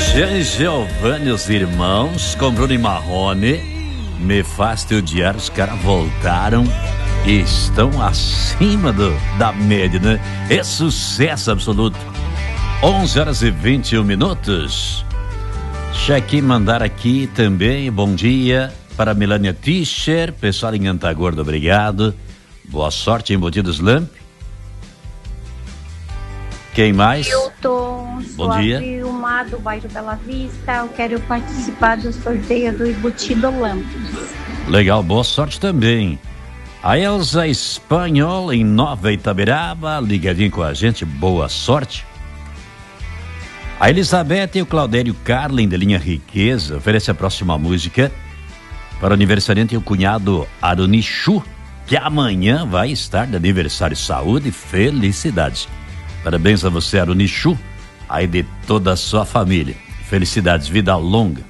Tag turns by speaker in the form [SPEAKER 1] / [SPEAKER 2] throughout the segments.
[SPEAKER 1] Jean Giovanni, os irmãos, com Bruno e Marrone, Me Faz Te Odiar. Os caras voltaram e estão acima da média, né? É sucesso absoluto. 11h21. Deixa aqui mandar aqui também, bom dia para Melania Tischer, pessoal em Antagorda, obrigado. Boa sorte em Embutidos Lamp. Quem mais?
[SPEAKER 2] Hilton,
[SPEAKER 1] bom dia.
[SPEAKER 2] Vilma, do bairro Bela Vista. Eu quero participar do sorteio do Embutido Lamp.
[SPEAKER 1] Legal, boa sorte também. A Elza Espanhol em Nova Itaberaba, ligadinho com a gente, boa sorte. A Elizabeth e o Claudério Carlin, de Linha Riqueza, oferece a próxima música para o aniversariante e o cunhado Arunichu, que amanhã vai estar de aniversário. Saúde e felicidades. Parabéns a você, Arunichu, aí de toda a sua família. Felicidades, vida longa.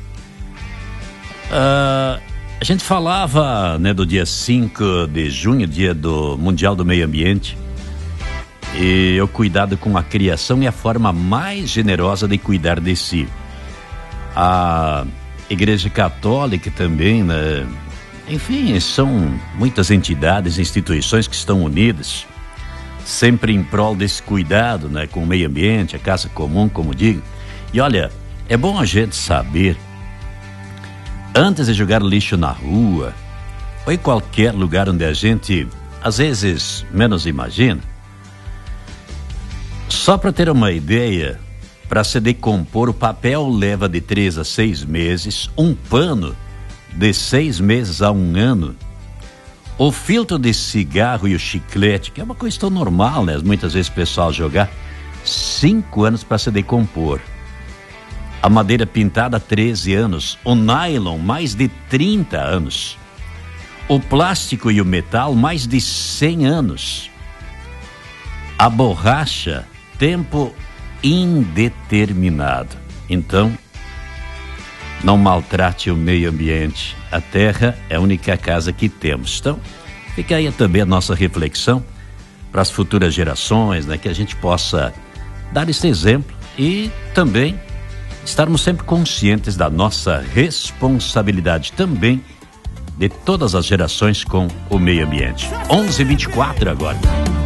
[SPEAKER 1] A gente falava, né, do dia 5 de junho, dia do Mundial do Meio Ambiente. E o cuidado com a criação é a forma mais generosa de cuidar de si. A Igreja Católica também, né? Enfim, são muitas entidades, instituições que estão unidas, sempre em prol desse cuidado, né, com o meio ambiente, a casa comum, como digo. E olha, é bom a gente saber, antes de jogar lixo na rua, ou em qualquer lugar onde a gente, às vezes, menos imagina, só para ter uma ideia, para se decompor, o papel leva de 3 a 6 meses, um pano de 6 meses a 1 ano, o filtro de cigarro e o chiclete, que é uma coisa tão normal, né? Muitas vezes o pessoal jogar, 5 anos para se decompor. A madeira pintada, 13 anos. O nylon, mais de 30 anos. O plástico e o metal, mais de 100 anos. A borracha, tempo indeterminado. Então, não maltrate o meio ambiente. A terra é a única casa que temos. Então, fica aí também a nossa reflexão para as futuras gerações, né? Que a gente possa dar esse exemplo e também estarmos sempre conscientes da nossa responsabilidade também de todas as gerações com o meio ambiente. 11h24 agora.